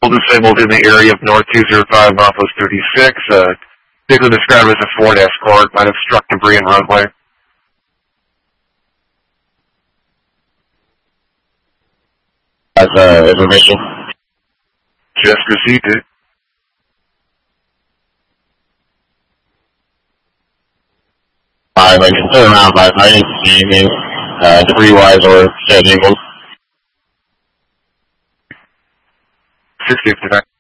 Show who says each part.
Speaker 1: disabled in the area of North 205 Office 36. Vehicle described as a Ford Escort, might have struck debris in roadway.
Speaker 2: That's information.
Speaker 1: Just received it.
Speaker 2: I can turn around, but I didn't see anything debris-wise or dead vehicles.
Speaker 1: 659.